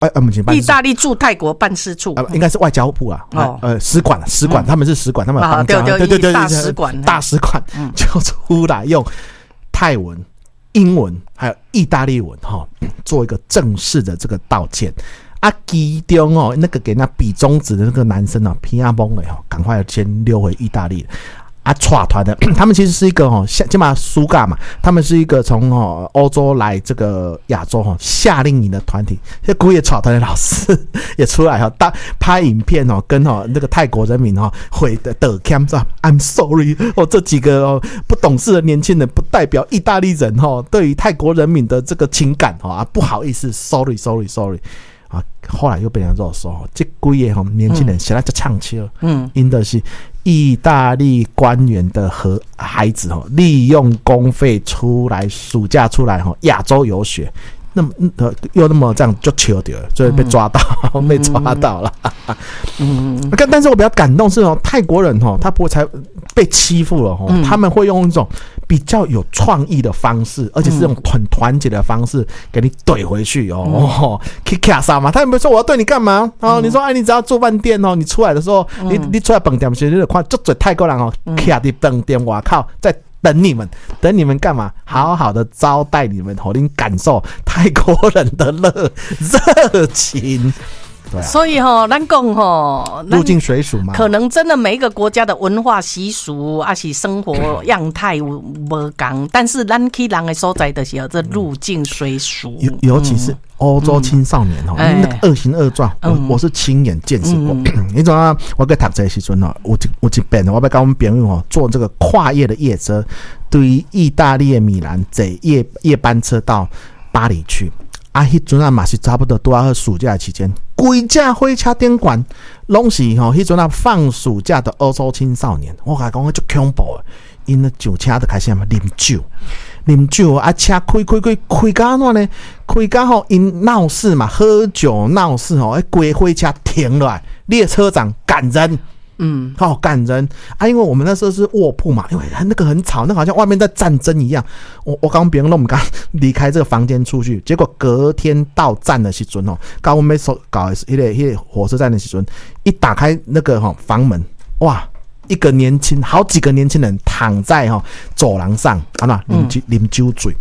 意大利驻泰国办事处， 应该是外交部啊，使馆，他们是使馆，他们邦交，对，大使馆就出来用泰文、英文还有意大利文做一个正式的这个道歉。其中那个给那比中指的那个男生皮亚崩了赶快先溜回意大利了。串团的，他们其实是一个基本上苏嘎嘛，他们是一个从欧洲来这个亚洲夏令营的团体，这古野串团的老师也出来拍影片跟那个泰国人民回的cam I'm sorry 这几个不懂事的年轻人不代表意大利人对于泰国人民的这个情感不好意思 sorry 后来又被人肉说这几个年轻人现在就唱起了因的是意大利官员的孩子利用公费出来暑假出来亚洲游学，那么又那么这样就糗掉了，所以被抓到了。但是我比较感动是泰国人他不会才被欺负了他们会用一种比较有创意的方式，而且是用很团结的方式给你怼回去去卡啥嘛？他们不说我要对你干嘛你说你只要住饭店你出来的时候你出来饭店时你看就嘴泰国人卡在饭店外口在等你们干嘛？好好的招待你们，让你感受泰国人的热情。对所以咱讲入境水属嘛， 可能真的每一个国家的文化习俗是生活样态不同，但是咱去人的所在的时候，这入境水属， 尤其是欧洲青少年那个恶行恶状，我是亲眼见识过。你知道我在读这时阵有一遍我要跟我们朋友坐这个跨夜的夜车，对于意大利的米兰坐夜班车到巴黎去。那时候也是差不多都要暑假期间，整架火车顶管都是那时候放暑假的欧洲青少年。我跟你说很恐怖的，他们上车就开始啉酒车开到怎呢？开到他们闹事嘛，喝酒闹事整火车停下来，列车长赶人。好感人因为我们那时候是卧铺嘛，因为那个很吵，那好像外面在战争一样。我刚别人我们刚离开这个房间出去，结果隔天到站的时阵刚我们搞那个火车站的时阵，一打开那个房门，哇，好几个年轻人躺在走廊上，啉酒醉。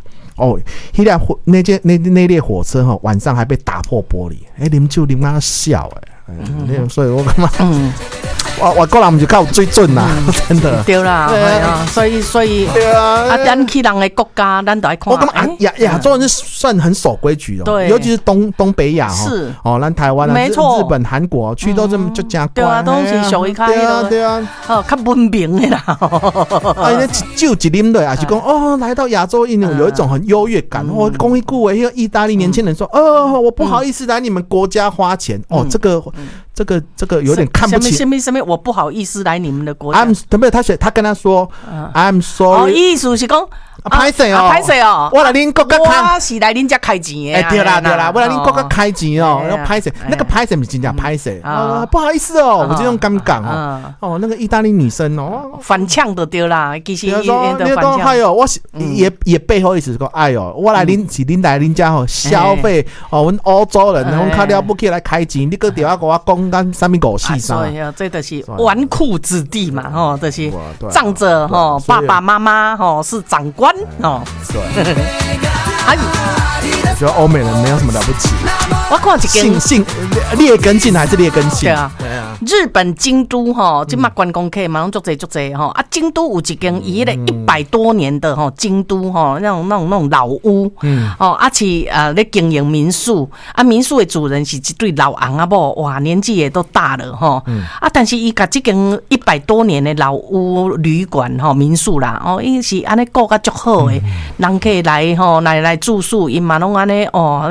那列火车晚上还被打破玻璃，啉酒啉到笑所以我感觉外国人不就靠最准啦，真的。 对啦，所以对咱去人的国家，咱都要看。 我感觉亚洲人是算很守规矩的，对，尤其是东北亚是咱台湾没错， 日本、韩国去都这么就加乖， 对啊，都是属于较对啊， 较文明的啦。 酒一啉落，也是讲来到亚洲，有一种很优越感。我讲一句话，那个意大利年轻人说，我不好意思来你们国家花钱，这个有点看不起。 什么？我不好意思来你们的国家。 他跟他说 ，I'm sorry。 意思是讲歹势我来恁国家开， 我是来恁家开钱的。 对啦，我来恁国家开钱歹势，那个歹势不是真正歹势不好意思我这种尴尬那个意大利女生反呛的对啦，其实你说我也背后意思说，我来恁来恁家消费我们欧洲人，我们较了不起来开钱，你个电话跟我讲干什么狗屁啥？ 这就是纨绔子弟嘛，这些仗着爸爸妈妈是长官对。我觉得欧美人没有什么了不起。 我看一件劣根性还是劣根性？ 对啊，日本京都今嘛观光客嘛，足多京都有一间伊个100多年的京都那种老屋是咧经营民宿民宿的主人是一对老翁某，哇，年纪也都大了但是伊甲这间100多年的老屋旅馆民宿啦伊是安尼顾甲足好的，人可以来住宿，伊嘛拢安尼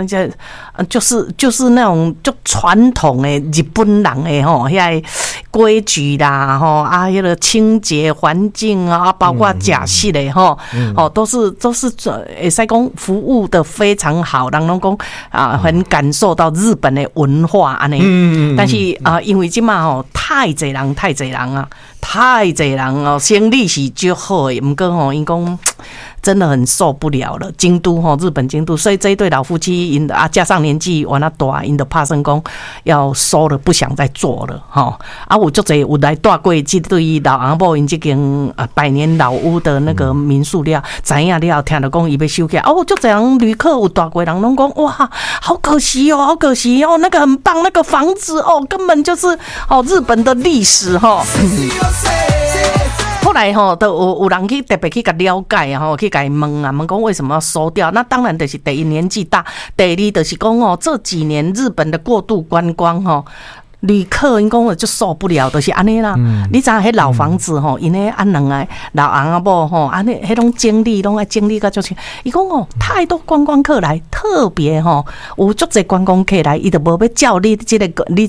就是那种就传统的日本人的遐规矩啦迄个清洁环境包括假释的都是会使讲服务的非常好，人拢讲很感受到日本的文化安尼。但是因为即嘛太侪人生理是足好的，不过因讲真的很受不了了。京都日本京都，所以这一对老夫妻因加上年纪完了大，因的拍算讲要收了，不想再做了有足侪有来住过这对老翁某因这间百年老屋的那个民宿了，知影了听到讲伊要收起来足侪人旅客有住过人拢讲哇，好可惜好可惜那个很棒，那个房子根本就是日本的历史后来都有人去特别去了解去问讲为什么要收掉？那当然就是第一年纪大，第二就是讲这几年日本的过度观光旅客因讲就受不了，就是安尼啦。你知影迄老房子因为两个老翁某安尼迄种经历拢爱经历到就是伊讲太多观光客来，特别有足侪观光客来，伊就无要照你这个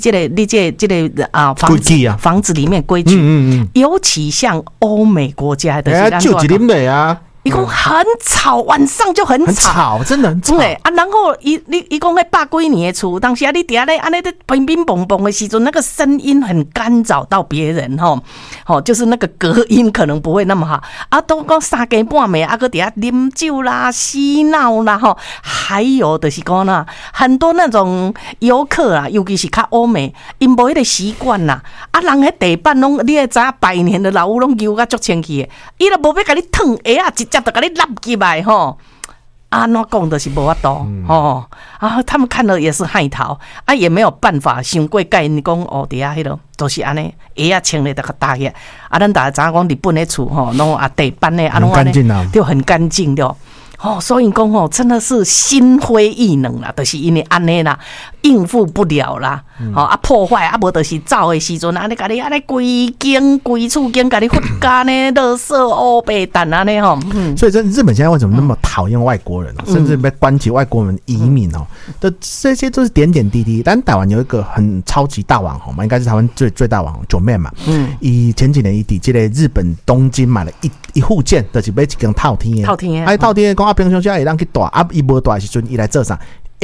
房子里面规矩，尤其像欧美国家的， 就一啉嘞啊。 伊讲很吵，晚上就很吵， 真的很吵。 然后伊讲迄百几年的厝，当时你底下咧安尼在乒乒乓乓的时阵，那个声音很干扰到别人就是那个隔音可能不会那么好都讲3更半暝搁底下啉酒啦、嬉闹啦还有就是讲啦，很多那种游客啊，尤其是较欧美，因无迄个习惯啦人迄地板拢你会知影百年的老屋拢油甲足清气的，伊都无要甲你烫鞋直接就甲你拉起来安怎讲就是无法度他们看了也是害逃也没有办法想过甲因讲底下迄落都是安尼鞋清咧，就甲搭起咱大家知影讲日本的厝拢地板咧拢安尼就很干净了。所以讲真的是心灰意冷啦，就是因为安尼啦，应付不了啦，破坏无就是走的时阵安尼甲你安尼规厝间甲你混干呢，垃圾白蛋安尼所以日本现在为什么那么讨厌外国人甚至被关起外国人移民的这些都是点点滴滴。但台湾有一个很超级大网红嘛，应该是台湾最大网红九妹嘛，以前几年伊伫这个日本东京买了一户建，就是买一间套厅的，套厅的讲平常时会让去住伊无住的时阵伊来做啥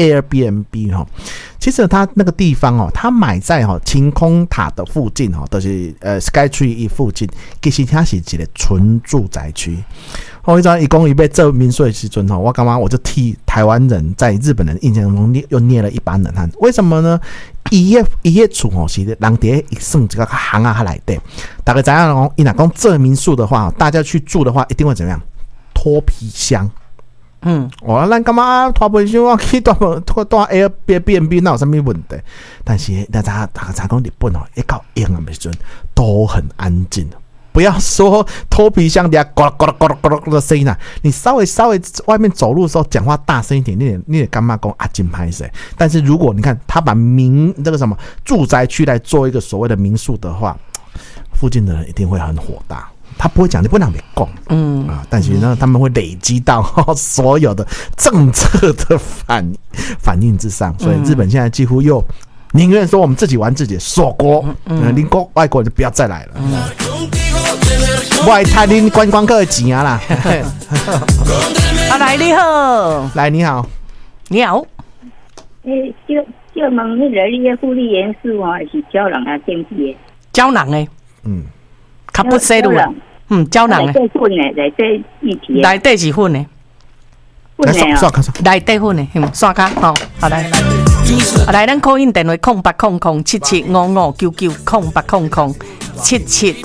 Airbnb 其实他那个地方他买在晴空塔的附近就是Skytree 附近，其实它是一个纯住宅区。我讲伊讲伊要做民宿的时阵我感觉我就替台湾人在日本人印象中又捏了一把冷汗。为什么呢？伊的厝是人伫算一个行较内底，大家知影伊若讲做民宿的话，大家去住的话一定会怎么样？脱皮箱。咱干嘛拖皮箱我去住 Airbnb 那有什么问题？但是大家讲日本一到阴暗的时阵都很安静。不要说脱皮箱底下咕噜咕噜咕噜咕噜的声音你稍微外面走路的时候讲话大声一点，你也干嘛讲真歹势。但是如果你看他把这个什么住宅区来做一个所谓的民宿的话，附近的人一定会很火大。他不会讲，你不能别讲，但是呢，他们会累积到所有的政策的反应之上，所以日本现在几乎又宁愿说我们自己玩自己的锁国，外国人就不要再来了。我来贪恁观光客的钱啦！ 来你好， 来你好， 就问那个你的护理员是是胶囊啊，电器的？ 胶囊的，较不细路啦，胶囊的。内底粉的，内底一体的。内底是粉的。内底粉的，刷卡好来。来，咱call in电话0800775599080077